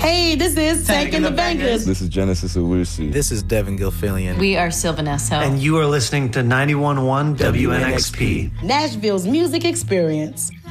Hey, this is Tank and the Bangers. This is Genesis Owusu. This is Devin Gilfillian. We are Sylvanesso. And you are listening to 91.1 WNXP. Nashville's music experience.